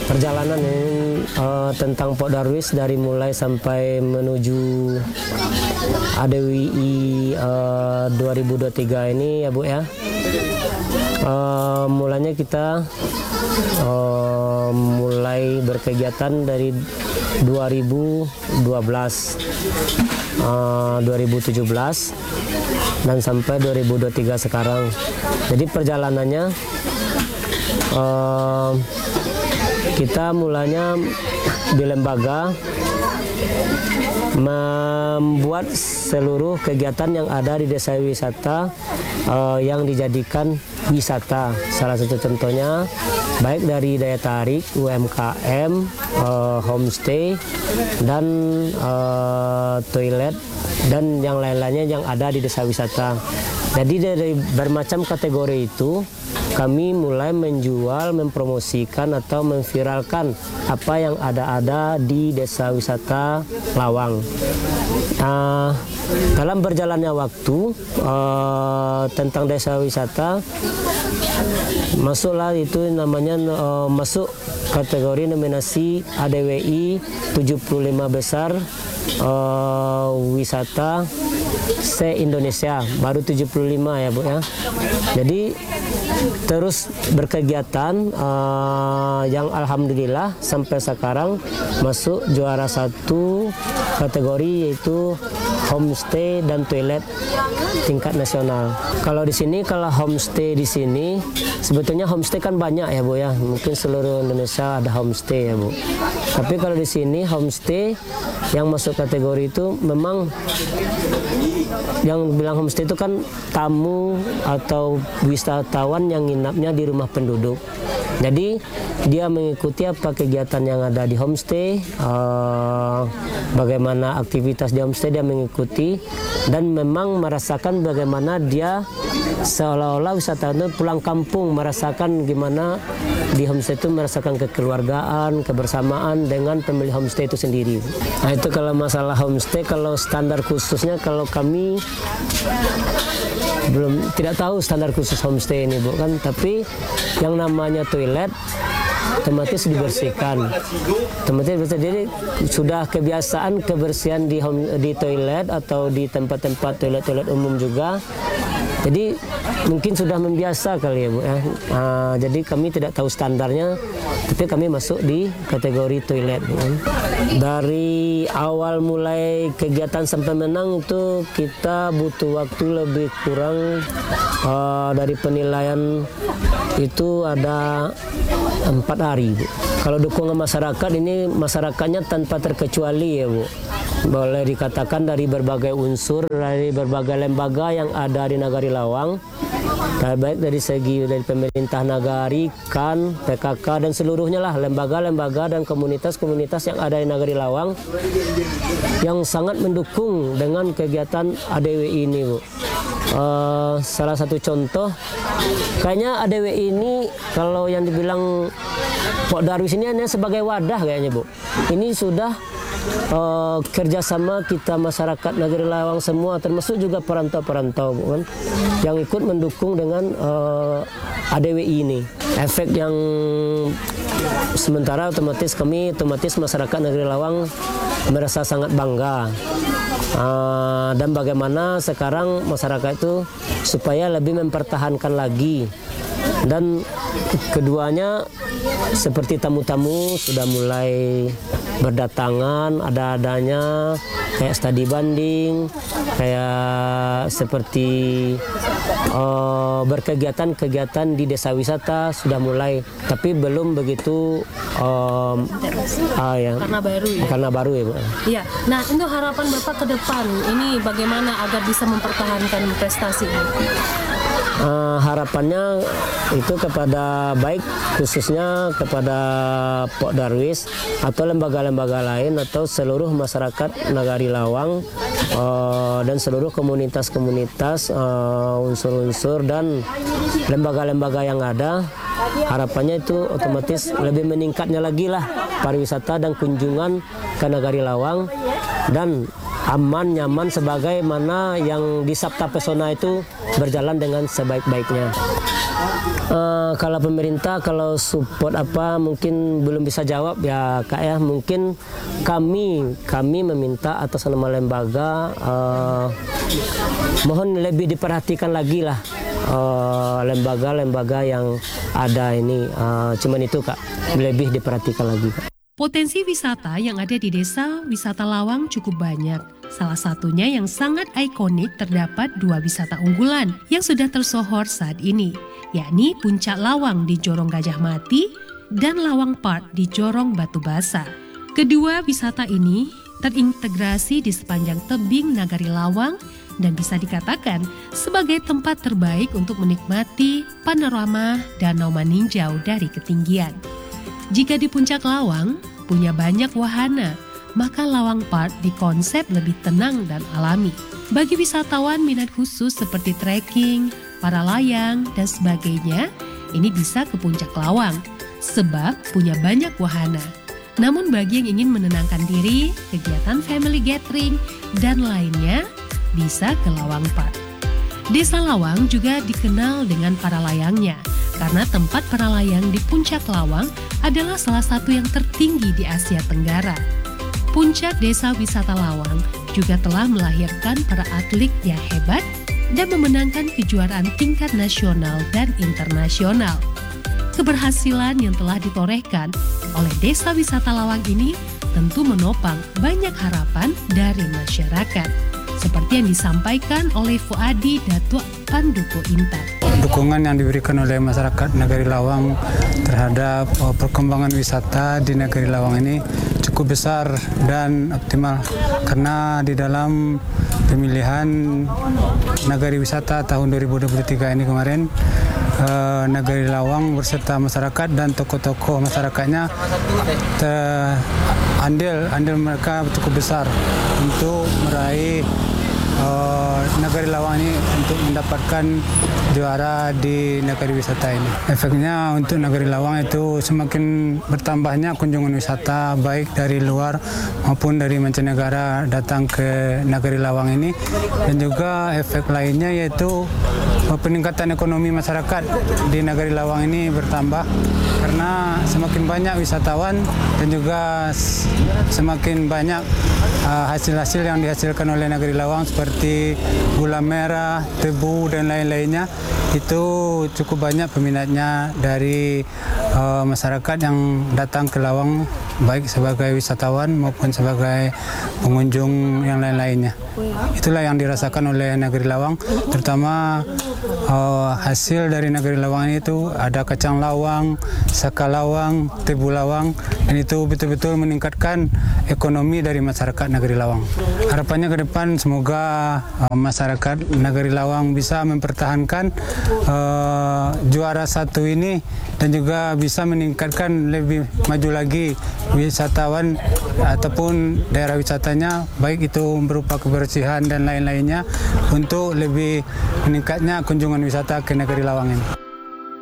perjalanan ini tentang Pok Darwis dari mulai sampai menuju ADWI 2023 ini ya Bu ya. Mulanya kita mulai berkegiatan dari 2012, 2017 dan sampai 2023 sekarang. Jadi perjalanannya kita mulanya di lembaga membuat seluruh kegiatan yang ada di desa wisata yang dijadikan wisata. Salah satu contohnya baik dari daya tarik, UMKM, homestay, dan toilet dan yang lain-lainnya yang ada di desa wisata. Jadi dari bermacam kategori itu kami mulai menjual, mempromosikan atau memviralkan apa yang ada di desa wisata Lawang. Dalam berjalannya waktu tentang desa wisata masuklah itu namanya masuk kategori nominasi ADWI 75 besar wisata se-Indonesia, baru 75 ya Bu ya. Jadi terus berkegiatan yang alhamdulillah sampai sekarang masuk juara 1 kategori yaitu homestay dan toilet tingkat nasional. Kalau di sini, kalau homestay di sini sebetulnya homestay kan banyak ya Bu ya. Mungkin seluruh Indonesia ada homestay ya Bu. Tapi kalau di sini homestay yang masuk kategori itu memang yang bilang homestay itu kan tamu atau wisatawan yang nginapnya di rumah penduduk. Jadi dia mengikuti apa kegiatan yang ada di homestay, bagaimana aktivitas di homestay dia mengikuti dan memang merasakan bagaimana dia seolah-olah wisatawan itu pulang kampung, merasakan gimana di homestay itu merasakan kekeluargaan, kebersamaan dengan pemilik homestay itu sendiri. Nah itu kalau masalah homestay, kalau standar khususnya kalau kami tidak tahu standar khusus homestay ini Bu kan, tapi yang namanya toilet otomatis dibersihkan. Jadi sudah kebiasaan kebersihan di toilet atau di tempat-tempat toilet umum juga. Jadi mungkin sudah membiasa kali ya Bu ya. Jadi kami tidak tahu standarnya, tapi kami masuk di kategori toilet Bu. Dari awal mulai kegiatan sampai menang itu kita butuh waktu lebih kurang dari penilaian itu ada 4 hari Bu. Kalau dukungan masyarakat ini masyarakatnya tanpa terkecuali ya Bu. Boleh dikatakan dari berbagai unsur, dari berbagai lembaga yang ada di Nagari Lawang, baik dari segi dari pemerintah Nagari, KAN, PKK dan seluruhnya lah lembaga-lembaga dan komunitas-komunitas yang ada di Nagari Lawang yang sangat mendukung dengan kegiatan ADWI ini Bu. Salah satu contoh kayaknya ADWI ini kalau yang dibilang Pok Darwis ini hanya sebagai wadah kayaknya Bu. Ini sudah kerjasama kita masyarakat Nagari Lawang semua, termasuk juga perantau-perantau kan, yang ikut mendukung dengan ADWI ini. Efek yang sementara otomatis masyarakat Nagari Lawang merasa sangat bangga. Dan bagaimana sekarang masyarakat itu supaya lebih mempertahankan lagi. Dan keduanya seperti tamu-tamu sudah mulai berdatangan, ada-adanya kayak studi banding, kayak seperti berkegiatan-kegiatan di desa wisata sudah mulai, tapi belum begitu ya, karena baru ya Bu. Iya. Nah untuk harapan Bapak ke depan ini bagaimana agar bisa mempertahankan prestasi ini? Harapannya itu kepada baik khususnya kepada Pok Darwis atau lembaga-lembaga lain atau seluruh masyarakat Nagari Lawang dan seluruh komunitas-komunitas, unsur-unsur dan lembaga-lembaga yang ada, harapannya itu otomatis lebih meningkatnya lagi lah pariwisata dan kunjungan ke Nagari Lawang dan aman, nyaman sebagaimana yang di Sabta Pesona itu berjalan dengan sebaik-baiknya. Kalau pemerintah kalau support apa mungkin belum bisa jawab ya Kak ya. Mungkin kami meminta atas nama lembaga mohon lebih diperhatikan lagi lah lembaga-lembaga yang ada ini. Cuman itu Kak, lebih diperhatikan lagi Kak. Potensi wisata yang ada di Desa Wisata Lawang cukup banyak. Salah satunya yang sangat ikonik terdapat 2 wisata unggulan yang sudah tersohor saat ini, yakni Puncak Lawang di Jorong Gajah Mati dan Lawang Park di Jorong Batu Basa. Kedua wisata ini terintegrasi di sepanjang tebing Nagari Lawang dan bisa dikatakan sebagai tempat terbaik untuk menikmati panorama Danau Maninjau dari ketinggian. Jika di Puncak Lawang punya banyak wahana, maka Lawang Park dikonsep lebih tenang dan alami. Bagi wisatawan minat khusus seperti trekking, para layang, dan sebagainya, ini bisa ke Puncak Lawang, sebab punya banyak wahana. Namun bagi yang ingin menenangkan diri, kegiatan family gathering, dan lainnya, bisa ke Lawang Park. Desa Lawang juga dikenal dengan para layangnya, karena tempat para layang di Puncak Lawang adalah salah satu yang tertinggi di Asia Tenggara. Puncak Desa Wisata Lawang juga telah melahirkan para atlet yang hebat dan memenangkan kejuaraan tingkat nasional dan internasional. Keberhasilan yang telah ditorehkan oleh Desa Wisata Lawang ini tentu menopang banyak harapan dari masyarakat, seperti yang disampaikan oleh Fuadi Datuk Panduko Intan. Dukungan yang diberikan oleh masyarakat Nagari Lawang terhadap perkembangan wisata di Nagari Lawang ini cukup besar dan optimal, karena di dalam pemilihan Nagari Wisata tahun 2023 ini kemarin, Nagari Lawang berserta masyarakat dan tokoh-tokoh masyarakatnya andil mereka cukup besar untuk meraih Nagari Lawang ini untuk mendapatkan juara di Nagari Wisata ini. Efeknya untuk Nagari Lawang itu semakin bertambahnya kunjungan wisata baik dari luar maupun dari mancanegara datang ke Nagari Lawang ini, dan juga efek lainnya yaitu peningkatan ekonomi masyarakat di Nagari Lawang ini bertambah karena semakin banyak wisatawan dan juga semakin banyak hasil-hasil yang dihasilkan oleh Nagari Lawang seperti gula merah, tebu dan lain-lainnya. Itu cukup banyak peminatnya dari masyarakat yang datang ke Lawang, baik sebagai wisatawan maupun sebagai pengunjung yang lain-lainnya. Itulah yang dirasakan oleh Nagari Lawang, terutama hasil dari Nagari Lawang itu ada kacang lawang, saka lawang, tebu lawang, dan itu betul-betul meningkatkan ekonomi dari masyarakat Nagari Lawang. Harapannya ke depan semoga masyarakat Nagari Lawang bisa mempertahankan juara 1 ini dan juga bisa meningkatkan lebih maju lagi wisatawan ataupun daerah wisatanya, baik itu berupa kebersihan dan lain-lainnya, untuk lebih meningkatnya kunjungan wisata ke Nagari Lawang ini.